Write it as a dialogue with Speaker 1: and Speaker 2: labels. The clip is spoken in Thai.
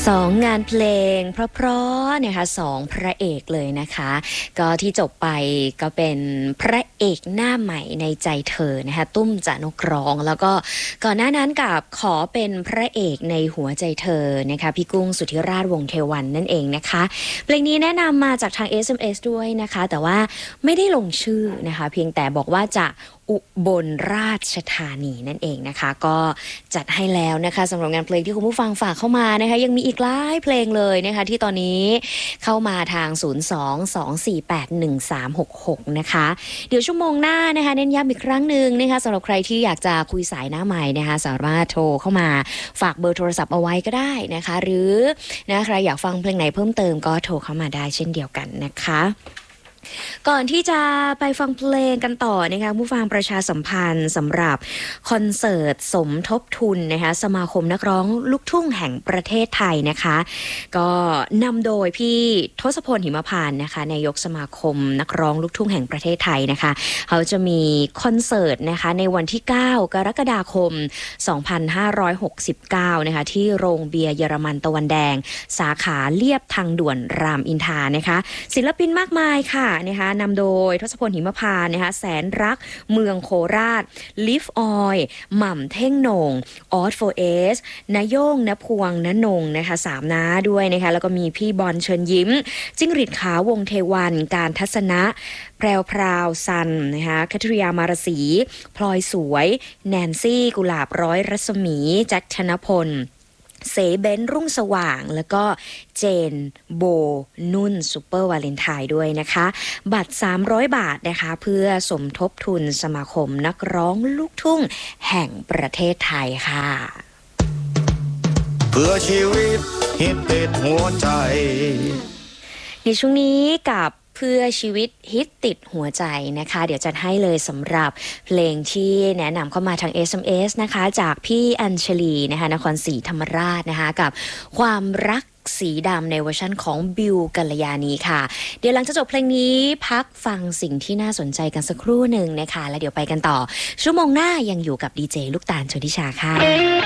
Speaker 1: งานเพลงเพราะๆนะคะ2พระเอกเลยนะคะก็ที่จบไปก็เป็นพระเอกหน้าใหม่ในใจเธอนะคะตุ้มจานกร้องแล้วก็ก่อนหน้านั้นกับขอเป็นพระเอกในหัวใจเธอนะคะพี่กุ้งสุทธิราชวงศ์เทวันนั่นเองนะคะเพลงนี้แนะนำมาจากทาง SMS ด้วยนะคะแต่ว่าไม่ได้ลงชื่อนะคะเพียงแต่บอกว่าจะอุบลราชธานีนั่นเองนะคะก็จัดให้แล้วนะคะสำหรับงานเพลงที่คุณผู้ฟังฝากเข้ามานะคะยังมีอีกหลายเพลงเลยนะคะที่ตอนนี้เข้ามาทาง 02-248-1366 นะคะเดี๋ยวชั่วโมงหน้านะคะเน้นย้ำอีกครั้งหนึ่งนะคะสำหรับใครที่อยากจะคุยสายหน้าใหม่นะคะสามารถโทรเข้ามาฝากเบอร์โทรศัพท์เอาไว้ก็ได้นะคะหรือนะใครอยากฟังเพลงไหนเพิ่มเติมก็โทรเข้ามาได้เช่นเดียวกันนะคะก่อนที่จะไปฟังเพลงกันต่อนะคะผู้ฟังประชาสัมพันธ์สำหรับคอนเสิร์ตสมทบทุนนะคะสมาคมนักร้องลูกทุ่งแห่งประเทศไทยนะคะก็นำโดยพี่ทศพลหิมพานต์นะคะนายกสมาคมนักร้องลูกทุ่งแห่งประเทศไทยนะคะเขาจะมีคอนเสิร์ตนะคะในวันที่9กรกฎาคม2569นะคะที่โรงเบียร์เยอรมันตะวันแดงสาขาเลียบทางด่วนรามอินทรานะคะศิลปินมากมายค่ะนะคะนำโดยทศพลหิมพานต์นะคะแสนรักเมืองโคราชลิฟออยหม่ำเท่งโหน่งออสโฟเอสนโย่งนพวงนนงนะคะ3น้าด้วยนะคะแล้วก็มีพี่บอลเชิญยิ้มจิ้งหรีดขาววงเทวันการทัศนะแพรวพราวซันนะคะคัทริยามารสีพลอยสวยแนนซี่กุหลาบร้อยรัศมีแจ็คธนพลเสเบนรุ่งสว่างแล้วก็เจนโบนุ่นซูเปอร์วาเลนไทน์ด้วยนะคะบัตร300 บาทนะคะเพื่อสมทบทุนสมาคมนักร้องลูกทุ่งแห่งประเทศไทยค่ะ
Speaker 2: เพื่อชีวิตฮิตติดหัวใจ
Speaker 1: ในช่วงนี้กับเพื่อชีวิตฮิตติดหัวใจนะคะเดี๋ยวจัดให้เลยสำหรับเพลงที่แนะนำเข้ามาทาง SMS นะคะจากพี่อัญชลีนะคะนครศรีธรรมราชนะคะกับความรักสีดำในเวอร์ชันของบิวกัลยาณีค่ะเดี๋ยวหลังจากจบเพลงนี้พักฟังสิ่งที่น่าสนใจกันสักครู่หนึ่งนะคะแล้วเดี๋ยวไปกันต่อชั่วโมงหน้ายังอยู่กับดีเจลูกตาลชลทิชาค่ะ